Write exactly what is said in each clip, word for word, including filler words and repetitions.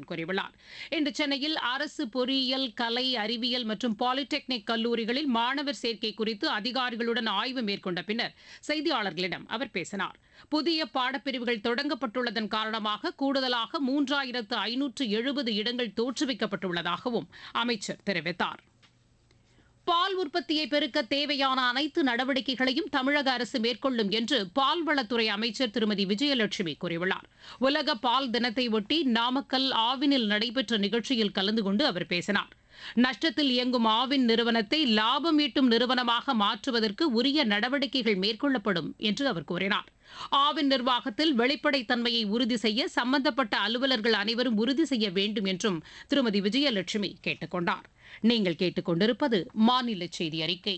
ராமநாதன் கூறியுள்ளார். இன்று சென்னையில் அரசு பொறியியல், கலை, அறிவியல் மற்றும் பாலிடெக்னிக் கல்லூரிகளில் மாணவர் சேர்க்கை குறித்து அதிகாரிகளுடன் ஆய்வு மேற்கொண்ட பின்னர் செய்தியாளர்களிடம் அவர் பேசினார். புதிய பாடப்பிரிவுகள் தொடங்கப்பட்டுள்ளதன் காரணமாக கூடுதலாக மூன்றாயிரத்து ஐநூற்று எழுபது இடங்கள் தோற்றுவிக்கப்பட்டுள்ளதாகவும் அமைச்சர் தெரிவித்தார். பால் உற்பத்தியை பெருக்க தேவையான அனைத்து நடவடிக்கைகளையும் தமிழக அரசு மேற்கொள்ளும் என்று பால்வளத்துறை அமைச்சர் திருமதி விஜயலட்சுமி கூறியுள்ளார். உலக பால் தினத்தை ஒட்டி நாமக்கல் ஆவினில் நடைபெற்ற நிகழ்ச்சியில் கலந்து கொண்டு அவர் பேசினார். நஷ்டத்தில் இயங்கும் ஆவின் நிறுவனத்தை லாபம் ஈட்டும் நிறுவனமாக மாற்றுவதற்கு உரிய நடவடிக்கைகள் மேற்கொள்ளப்படும் என்று அவர் கூறினார். ஆவின் நிர்வாகத்தில் வெளிப்படைத்தன்மையை உறுதி செய்ய சம்பந்தப்பட்ட அலுவலர்கள் அனைவரும் உறுதி செய்ய வேண்டும் என்றும் திருமதி விஜயலட்சுமி கேட்டுக் கொண்டார். நீங்கள் கேட்டுக் கொண்டிருப்பது மாநில செய்தி அறிக்கை.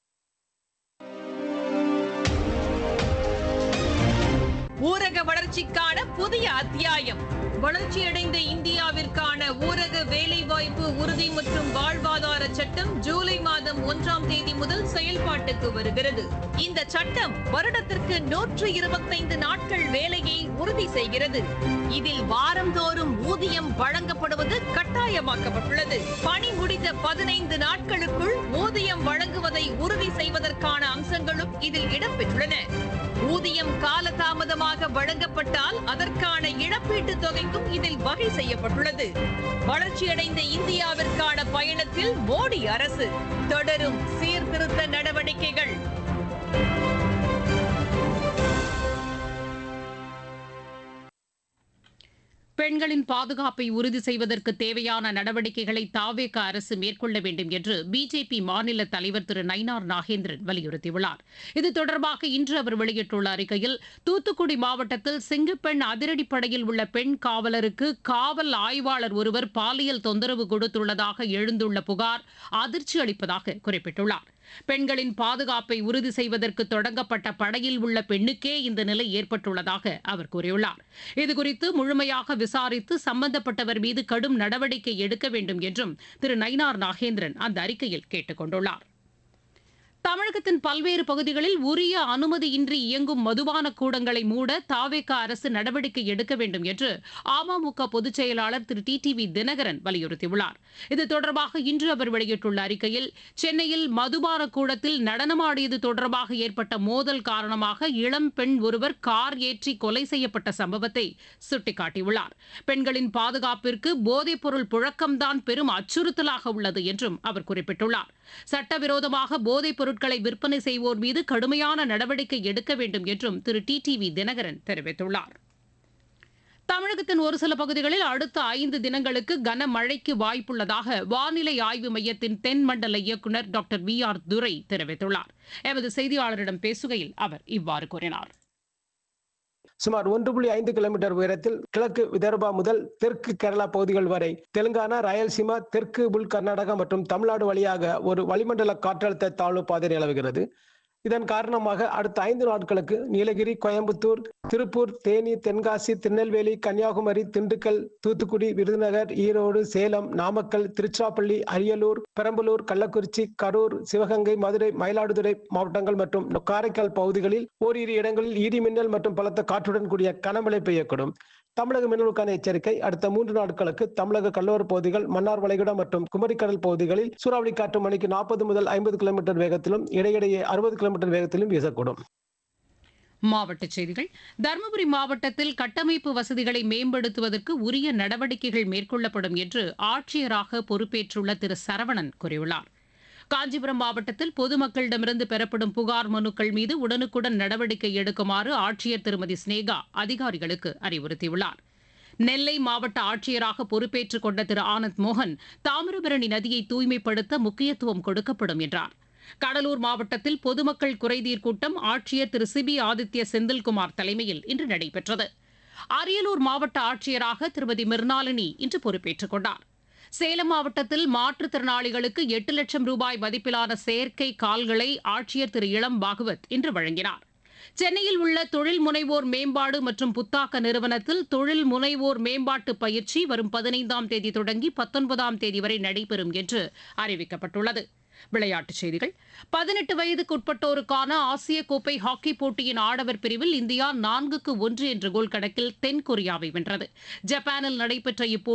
ஊரக வளர்ச்சிக்கான புதிய அத்தியாயம். வளர்ச்சியடைந்த இந்தியாவிற்கான ஊரக வேலைவாய்ப்பு உறுதி மற்றும் வாழ்வாதார சட்டம் ஜூலை மாதம் ஒன்றாம் தேதி முதல் செயல்பாட்டுக்கு வருகிறது. இந்த சட்டம் வருடத்திற்கு நூற்று இருபத்தைந்து நாட்கள் வேலையை உறுதி செய்கிறது. இதில் வாரந்தோறும் ஊதியம் வழங்கப்படுவது கட்டாயமாக்கப்பட்டுள்ளது. பணி முடிந்த பதினைந்து நாட்களுக்குள் ஊதியம் வழங்குவதை உறுதி செய்வதற்கான அம்சங்களும் இதில் இடம்பெற்றுள்ளன. ஊதியம் காலதாமதமாக வழங்கப்பட்டால் அதற்கான இழப்பீட்டுத் தொகைக்கும் இதில் வகை செய்யப்பட்டுள்ளது. வளர்ச்சியடைந்த இந்தியாவிற்கான பயணத்தில் மோடி அரசு தொடரும் சீர்திருத்த நடவடிக்கைகள். பெண்களின் பாதுகாப்பை உறுதி செய்வதற்கு தேவையான நடவடிக்கைகளை தாவேக அரசு மேற்கொள்ள வேண்டும் என்று பிஜேபி மாநில தலைவர் திரு நயினார் நாகேந்திரன் வலியுறுத்தியுள்ளார். இது தொடர்பாக இன்று அவர் வெளியிட்டுள்ள அறிக்கையில், தூத்துக்குடி மாவட்டத்தில் சிங்கப்பெண் அதிரடிப்படையில் உள்ள பெண் காவலருக்கு காவல் ஆய்வாளர் ஒருவர் பாலியல் தொந்தரவு கொடுத்துள்ளதாக எழுந்துள்ள புகார் அதிர்ச்சி அளிப்பதாக குறிப்பிட்டுள்ளார். பெண்களின் பாதுகாப்பை உறுதி செய்வதற்கு தொடங்கப்பட்ட படையில் உள்ள பெண்ணுக்கே இந்த நிலை ஏற்பட்டுள்ளதாக அவர் கூறியுள்ளார். இதுகுறித்து முழுமையாக விசாரித்து சம்பந்தப்பட்டவர் மீது கடும் நடவடிக்கை எடுக்க வேண்டும் என்றும் திரு நயினார் நாகேந்திரன் அந்த அறிக்கையில் கேட்டுக் கொண்டுள்ளார். தமிழகத்தின் பல்வேறு பகுதிகளில் உரிய அனுமதியின்றி இயங்கும் மதுபான கூடங்களை மூட தாவேக அரசு நடவடிக்கை எடுக்க வேண்டும் என்று அமமுக பொதுச் செயலாளர் திரு டி டி வி தினகரன் வலியுறுத்தியுள்ளார். இது தொடர்பாக இன்று அவர் வெளியிட்டுள்ள அறிக்கையில், சென்னையில் மதுபான கூடத்தில் நடனமாடியது தொடர்பாக ஏற்பட்ட மோதல் காரணமாக இளம் பெண் ஒருவர் கார் ஏற்றி கொலை செய்யப்பட்ட சம்பவத்தை சுட்டிக்காட்டியுள்ளார். பெண்களின் பாதுகாப்பிற்கு போதைப்பொருள் புழக்கம்தான் பெரும் அச்சுறுத்தலாக உள்ளது என்றும் அவர் குறிப்பிட்டுள்ளார். சட்டவிரோதமாக போதைப் பொருட்களை விற்பனை செய்வோர் மீது கடுமையான நடவடிக்கை எடுக்க வேண்டும் என்றும் திரு டி டி வி தினகரன் தெரிவித்துள்ளார். தமிழகத்தின் ஒரு சில பகுதிகளில் அடுத்த ஐந்து தினங்களுக்கு கனமழைக்கு வாய்ப்புள்ளதாக வானிலை ஆய்வு மையத்தின் தென்மண்டல இயக்குநர் டாக்டர் வி ஆர் துரை தெரிவித்துள்ளார். எமது செய்தியாளரிடம் பேசுகையில் அவர் இவ்வாறு கூறினார். சுமார் ஒன்று புள்ளி ஐந்து கிலோமீட்டர் உயரத்தில் கிழக்கு விதர்பா முதல் தெற்கு கேரளா பகுதிகள் வரை தெலுங்கானா, ராயல்சீமா, தெற்கு உள் கர்நாடகா மற்றும் தமிழ்நாடு வழியாக ஒரு வளிமண்டல காற்றழுத்த தாழ்வு பாதை நிலவுகிறது. இதன் காரணமாக அடுத்த ஐந்து நாட்களுக்கு நீலகிரி, கோயம்புத்தூர், திருப்பூர், தேனி, தென்காசி, திருநெல்வேலி, கன்னியாகுமரி, திண்டுக்கல், தூத்துக்குடி, விருதுநகர், ஈரோடு, சேலம், நாமக்கல், திருச்சிராப்பள்ளி, அரியலூர், பெரம்பலூர், கள்ளக்குறிச்சி, கரூர், சிவகங்கை, மதுரை, மயிலாடுதுறை மாவட்டங்கள் மற்றும் காரைக்கால் பகுதிகளில் ஓரிரு இடங்களில் இடி மின்னல் மற்றும் பலத்த காற்றுடன் கூடிய கனமழை பெய்யக்கூடும். தமிழக மீனவர்களுக்கான எச்சரிக்கை: அடுத்த மூன்று நாட்களுக்கு தமிழக கடலோர பகுதிகள், மன்னார் வளைகுடா மற்றும் குமரிக்கடல் பகுதிகளில் சூறாவளி காற்று மணிக்கு நாற்பது முதல் ஐம்பது கிலோமீட்டர் வேகத்திலும் இடையிடையே அறுபது கிலோமீட்டர் வேகத்திலும் வீசக்கூடும். மாவட்டச் செய்திகள். தருமபுரி மாவட்டத்தில் கட்டமைப்பு வசதிகளை மேம்படுத்துவதற்கு உரிய நடவடிக்கைகள் மேற்கொள்ளப்படும் என்று ஆட்சியராக பொறுப்பேற்றுள்ள திரு சரவணன் கூறியுள்ளார். காஞ்சிபுரம் மாவட்டத்தில் பொதுமக்களிடமிருந்து பெறப்படும் புகார் மனுக்கள் மீது உடனுக்குடன் நடவடிக்கை எடுக்குமாறு ஆட்சியர் திருமதி ஸ்னேகா அதிகாரிகளுக்கு அறிவுறுத்தியுள்ளார். நெல்லை மாவட்ட ஆட்சியராக பொறுப்பேற்றுக் கொண்ட திரு ஆனந்த் மோகன் தாமிரபரணி நதியை தூய்மைப்படுத்த முக்கியத்துவம் கொடுக்கப்படும் என்றார். கடலூர் மாவட்டத்தில் பொதுமக்கள் குறைதீர் கூட்டம் ஆட்சியர் திரு சி பி ஆதித்ய செந்தில்குமார் தலைமையில் இன்று நடைபெற்றது. அரியலூர் மாவட்ட ஆட்சியராக திருமதி மிர்னாலினி இன்று பொறுப்பேற்றுக் கொண்டார். சேலம் மாவட்டத்தில் மாற்றுத்திறனாளிகளுக்கு எட்டு லட்சம் ரூபாய் மதிப்பிலான செயற்கை கால்களை ஆட்சியர் திரு இளம் பாகவத் இன்று வழங்கினார். சென்னையில் உள்ள தொழில் முனைவோர் மேம்பாடு மற்றும் புத்தாக்க நிறுவனத்தில் தொழில் முனைவோர் மேம்பாட்டு பயிற்சி வரும் பதினைந்தாம் தேதி தொடங்கி பத்தொன்பதாம் தேதி வரை நடைபெறும் என்று அறிவிக்கப்பட்டுள்ளது. விளையாட்டுச் செய்திகள். பதினெட்டு வயதுக்குட்பட்டோருக்கான ஆசிய கோப்பை ஹாக்கி போட்டியின் ஆடவர் பிரிவில் இந்தியா நான்குக்கு ஒன்று என்ற கோல் கணக்கில் தென்கொரியாவை வென்றது. ஜப்பானில் நடைபெற்ற இப்போட்டி